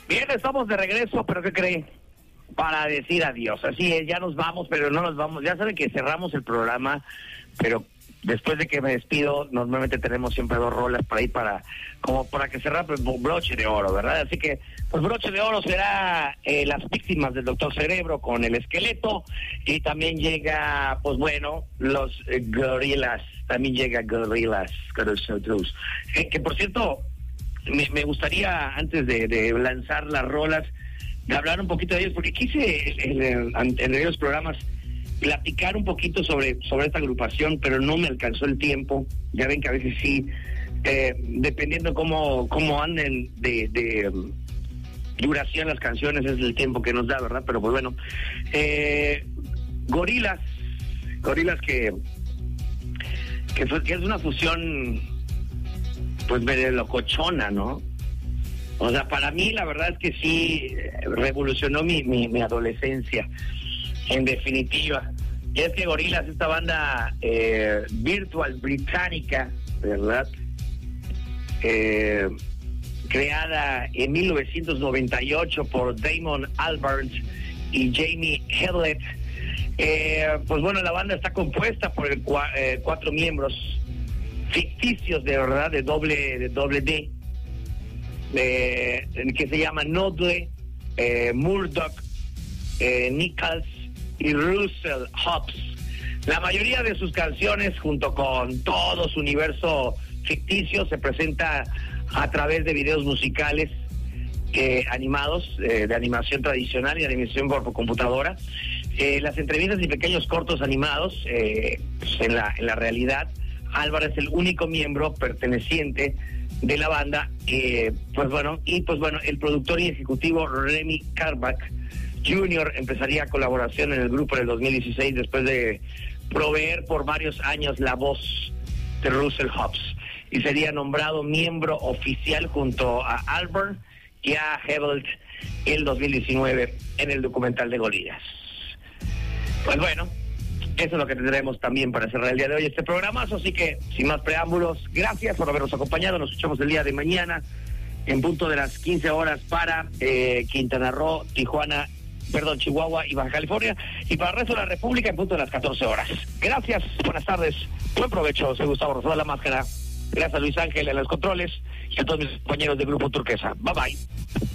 Bien, estamos de regreso, pero ¿qué cree? Para decir adiós. Así es, ya nos vamos, pero no nos vamos. Ya saben que cerramos el programa, pero después de que me despido, normalmente tenemos siempre 2 rolas para ir para que cerrar pues, broche de oro, ¿verdad? Así que, pues broche de oro será Las Víctimas del Doctor Cerebro con El Esqueleto, y también llega, pues bueno, los Gorilas, también llega Gorilas con nosotros. Que por cierto, me gustaría, antes de lanzar las rolas, de hablar un poquito de ellos, porque quise en los programas platicar un poquito sobre esta agrupación, pero no me alcanzó el tiempo. Ya ven que a veces sí, dependiendo cómo anden de duración las canciones, es el tiempo que nos da, ¿verdad? Pero pues bueno, Gorilas que es una fusión pues medio locochona, ¿no? O sea, para mí la verdad es que sí revolucionó mi adolescencia, en definitiva. Y es que Gorilas, esta banda virtual británica, ¿verdad? Creada en 1998 por Damon Albarn y Jamie Hewlett. Pues bueno, la banda está compuesta por 4 miembros ficticios, de verdad, de doble D, que se llaman Noodle, Murdoch, Nichols y Russell Hobbs. La mayoría de sus canciones, junto con todo su universo ficticio, se presenta a través de videos musicales animados, de animación tradicional y animación por computadora. Las entrevistas y pequeños cortos animados, pues en la realidad, Álvaro es el único miembro perteneciente de la banda, pues bueno, el productor y ejecutivo Remy Carbach Jr. empezaría colaboración en el grupo en el 2016, después de proveer por varios años la voz de Russell Hobbs, y sería nombrado miembro oficial junto a Albarn y a Hewlett el 2019 en el documental de Gorilas. Pues bueno, eso es lo que tendremos también para cerrar el día de hoy este programazo. Así que, sin más preámbulos, gracias por habernos acompañado. Nos escuchamos el día de mañana en punto de las 15 horas para Quintana Roo, Chihuahua y Baja California, y para el resto de la República en punto de las 14 horas. Gracias, buenas tardes, buen provecho. Soy Gustavo Rosado, La Máscara. Gracias a Luis Ángel en los controles y a todos mis compañeros del Grupo Turquesa. Bye bye.